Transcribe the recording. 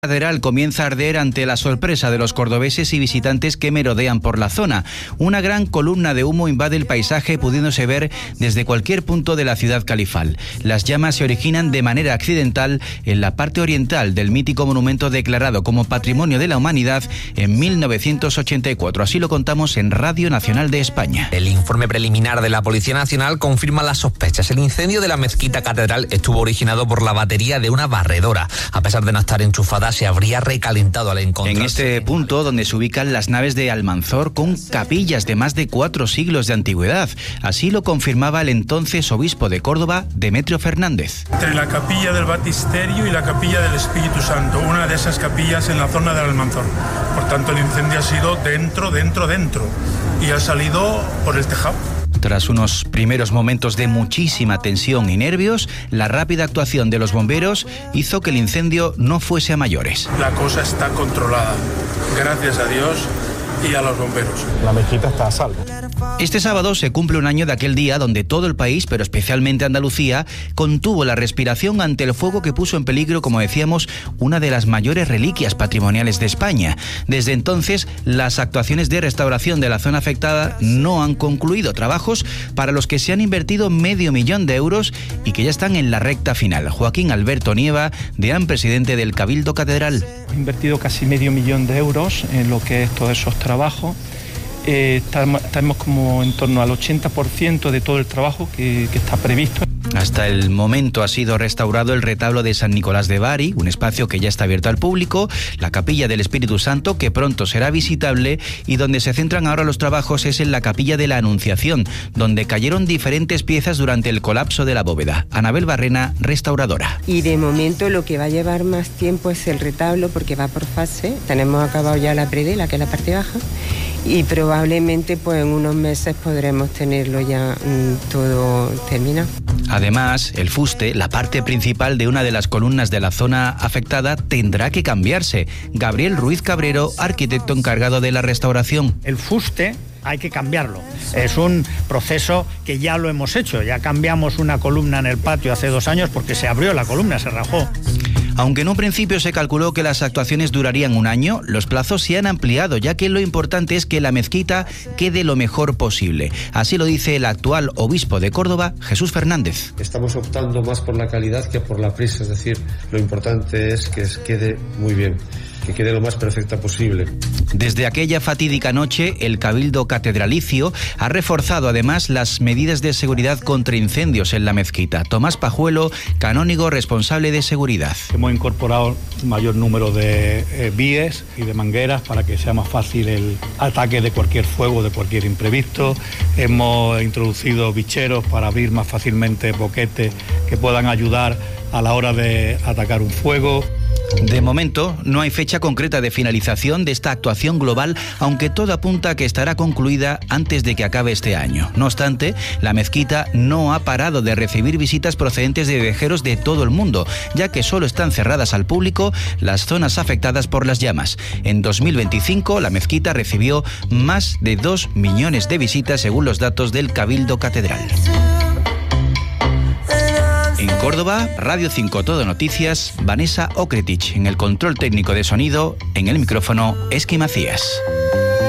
La catedral comienza a arder ante la sorpresa de los cordobeses y visitantes que merodean por la zona. Una gran columna de humo invade el paisaje, pudiéndose ver desde cualquier punto de la ciudad califal. Las llamas se originan de manera accidental en la parte oriental del mítico monumento declarado como Patrimonio de la Humanidad en 1984. Así lo contamos en Radio Nacional de España. El informe preliminar de la Policía Nacional confirma las sospechas. El incendio de la mezquita catedral estuvo originado por la batería de una barredora. A pesar de no estar enchufada, se habría recalentado al encontrarse. En este punto, donde se ubican las naves de Almanzor con capillas de más de 4 siglos de antigüedad. Así lo confirmaba el entonces obispo de Córdoba, Demetrio Fernández. Entre la capilla del Baptisterio y la capilla del Espíritu Santo, una de esas capillas en la zona del Almanzor. Por tanto, el incendio ha sido dentro y ha salido por el tejado. Tras unos primeros momentos de muchísima tensión y nervios, la rápida actuación de los bomberos hizo que el incendio no fuese a mayores. La cosa está controlada, gracias a Dios y a los bomberos. La mezquita está a salvo. Este sábado se cumple un año de aquel día donde todo el país, pero especialmente Andalucía, contuvo la respiración ante el fuego que puso en peligro, como decíamos, una de las mayores reliquias patrimoniales de España. Desde entonces, las actuaciones de restauración de la zona afectada no han concluido. Trabajos para los que se han invertido $500.000 euros y que ya están en la recta final. Joaquín Alberto Nieva, deán presidente del Cabildo Catedral. He invertido casi $500.000 euros en lo que es todos esos trabajos. Estamos como en torno al 80% de todo el trabajo que está previsto. Hasta el momento ha sido restaurado el retablo de San Nicolás de Bari, un espacio que ya está abierto al público, la capilla del Espíritu Santo, que pronto será visitable, y donde se centran ahora los trabajos es en la capilla de la Anunciación, donde cayeron diferentes piezas durante el colapso de la bóveda. Anabel Barrena, restauradora. Y de momento lo que va a llevar más tiempo es el retablo, porque va por fase. Tenemos acabado ya la predela, que es la parte baja, y probablemente pues en unos meses podremos tenerlo ya todo terminado. Además, el fuste, la parte principal de una de las columnas de la zona afectada, tendrá que cambiarse. Gabriel Ruiz Cabrero, arquitecto encargado de la restauración. El fuste hay que cambiarlo. Es un proceso que ya lo hemos hecho. Ya cambiamos una columna en el patio hace 2 años porque se abrió la columna, se rajó. Aunque en un principio se calculó que las actuaciones durarían 1 año, los plazos se han ampliado, ya que lo importante es que la mezquita quede lo mejor posible. Así lo dice el actual obispo de Córdoba, Jesús Fernández. Estamos optando más por la calidad que por la prisa, es decir, lo importante es que quede muy bien, que quede lo más perfecta posible. Desde aquella fatídica noche, el Cabildo Catedralicio ha reforzado además las medidas de seguridad contra incendios en la mezquita. Tomás Pajuelo, canónigo responsable de seguridad. Hemos incorporado un mayor número de víes y de mangueras para que sea más fácil el ataque de cualquier fuego, de cualquier imprevisto. Hemos introducido bicheros para abrir más fácilmente boquetes que puedan ayudar a la hora de atacar un fuego. De momento, no hay fecha concreta de finalización de esta actuación global, aunque todo apunta a que estará concluida antes de que acabe este año. No obstante, la mezquita no ha parado de recibir visitas procedentes de viajeros de todo el mundo, ya que solo están cerradas al público las zonas afectadas por las llamas. En 2025, la mezquita recibió más de 2 millones de visitas, según los datos del Cabildo Catedral. En Córdoba, Radio 5 Todo Noticias, Vanessa Okretich. En el control técnico de sonido, en el micrófono, Esqui Macías.